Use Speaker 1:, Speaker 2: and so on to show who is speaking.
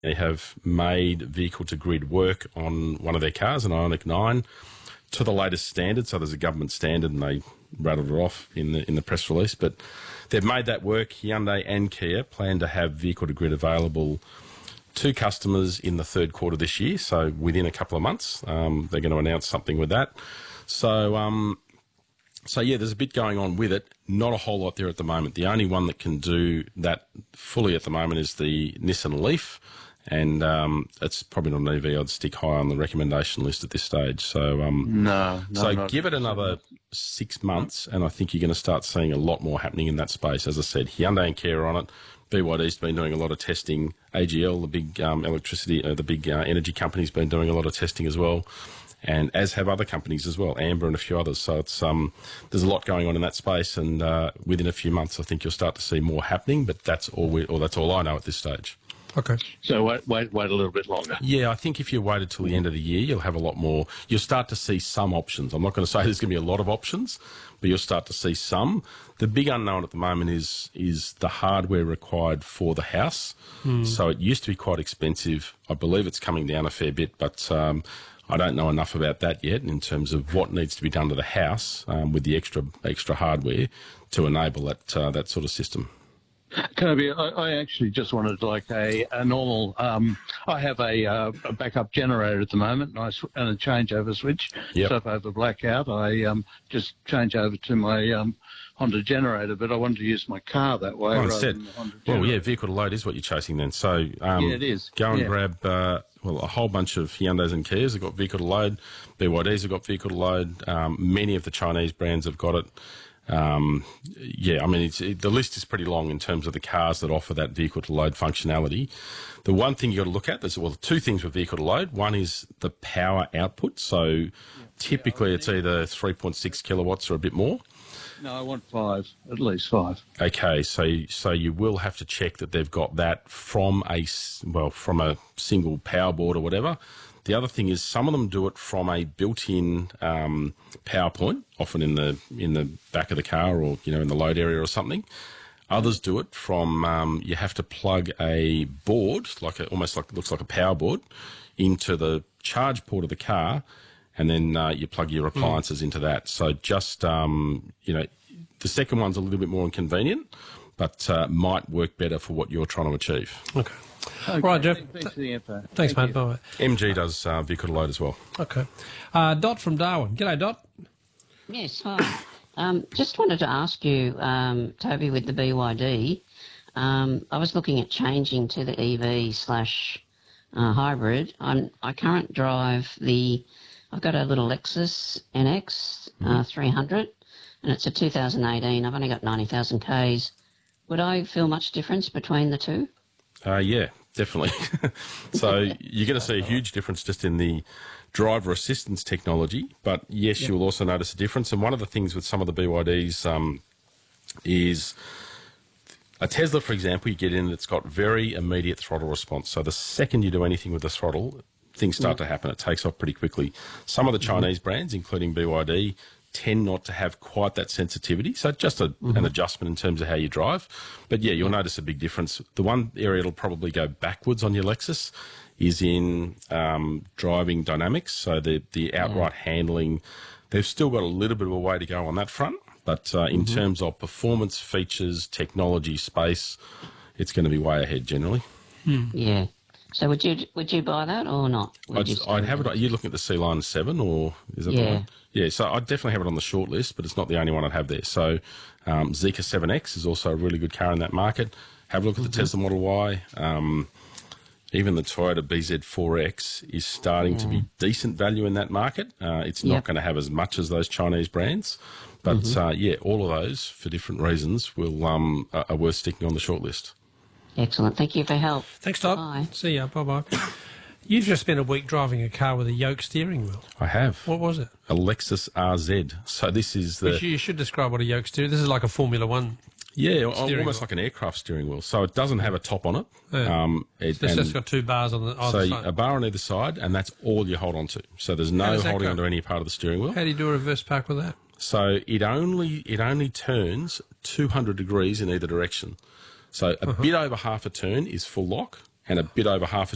Speaker 1: They have made vehicle-to-grid work on one of their cars, an Ioniq 9, to the latest standard. So there's a government standard, and they rattled it off in the press release. But they've made that work. Hyundai and Kia plan to have vehicle-to-grid available to customers in the third quarter this year, so within a couple of months. They're going to announce something with that. So yeah, there's a bit going on with it. Not a whole lot there at the moment. The only one that can do that fully at the moment is the Nissan Leaf, and it's probably not an EV I'd stick high on the recommendation list at this stage. So so give it another 6 months, and I think you're going to start seeing a lot more happening in that space. As I said, Hyundai and Kia are on it. BYD's been doing a lot of testing. AGL, the big energy company's been doing a lot of testing as well, and as have other companies as well, Amber and a few others. So it's there's a lot going on in that space, and within a few months, I think you'll start to see more happening. But that's all I know at this stage.
Speaker 2: Okay.
Speaker 3: So wait a little bit longer.
Speaker 1: Yeah, I think if you waited till the end of the year, you'll have a lot more. You'll start to see some options. I'm not going to say there's going to be a lot of options, but you'll start to see some. The big unknown at the moment is the hardware required for the house. So it used to be quite expensive. I believe it's coming down a fair bit, but I don't know enough about that yet in terms of what needs to be done to the house with the extra hardware to enable that sort of system.
Speaker 3: Toby, I actually just wanted like a normal. I have a backup generator at the moment, and a changeover switch.
Speaker 1: Yep.
Speaker 3: So if I have a blackout, I just change over to my Honda generator. But I wanted to use my car that way rather than the Honda generator.
Speaker 1: Well, yeah, vehicle to load is what you're chasing then. So
Speaker 3: yeah, it is.
Speaker 1: Go and grab a whole bunch of Hyundais and Kias have got vehicle to load. BYDs have got vehicle to load. Many of the Chinese brands have got it. The list is pretty long in terms of the cars that offer that vehicle to load functionality. The one thing you've got to look at, there's two things with vehicle to load. One is the power output. So typically it's either 3.6 kilowatts or a bit more.
Speaker 3: No, I want 5, at least 5.
Speaker 1: Okay, so you will have to check that they've got that from a single power board or whatever. The other thing is some of them do it from a built-in power point, often in the back of the car or in the load area or something. Others do it from you have to plug a board, almost like it looks like a power board, into the charge port of the car, and then you plug your appliances into that. So just the second one's a little bit more inconvenient, but might work better for what you're trying to achieve.
Speaker 2: Okay.
Speaker 3: Okay.
Speaker 2: Right, Jeff.
Speaker 3: Thanks for the info.
Speaker 2: Thanks, mate. Bye.
Speaker 1: MG does vehicle to load as well.
Speaker 2: Okay. Dot from Darwin. G'day, Dot.
Speaker 4: Yes, hi. Just wanted to ask you, Toby, with the BYD, I was looking at changing to the EV/hybrid. I currently drive I've got a little Lexus NX 300, and it's a 2018. I've only got 90,000 Ks. Would I feel much difference between the two?
Speaker 1: Yeah, definitely. So you're going to see a huge difference just in the driver assistance technology, but yes, you'll also notice a difference. And one of the things with some of the BYDs is a Tesla, for example, you get in, it's got very immediate throttle response. So the second you do anything with the throttle, things start to happen. It takes off pretty quickly. Some of the Chinese brands, including BYD, tend not to have quite that sensitivity. So just an adjustment in terms of how you drive. But yeah, you'll notice a big difference. The one area it'll probably go backwards on your Lexus is in driving dynamics. So the outright handling, they've still got a little bit of a way to go on that front. But in terms of performance, features, technology, space, it's going to be way ahead generally.
Speaker 4: Yeah. So would you buy that or not?
Speaker 1: I'd have it. Are you looking at the C-Line 7 or is that the one? Yeah, so I'd definitely have it on the short list, but it's not the only one I'd have there. So Zeekr 7X is also a really good car in that market. Have a look at the Tesla Model Y. Even the Toyota BZ4X is starting to be decent value in that market. It's not going to have as much as those Chinese brands, but all of those for different reasons are worth sticking on the short list.
Speaker 4: Excellent. Thank you for your help.
Speaker 2: Thanks, Todd.
Speaker 4: Bye.
Speaker 2: See ya. Bye-bye. You've just spent a week driving a car with a yoke steering wheel.
Speaker 1: I have.
Speaker 2: What was it?
Speaker 1: A Lexus RZ. So this is
Speaker 2: You should describe what a yoke steering. This is like a Formula One.
Speaker 1: Yeah, almost like an aircraft steering wheel. So it doesn't have a top on it.
Speaker 2: Yeah. It's just got 2 bars on either side.
Speaker 1: So a bar on either side, and that's all you hold on to. So there's no holding onto any part of the steering wheel.
Speaker 2: How do you do a reverse park with that?
Speaker 1: So it only turns 200 degrees in either direction. So a bit over half a turn is full lock, and a bit over half a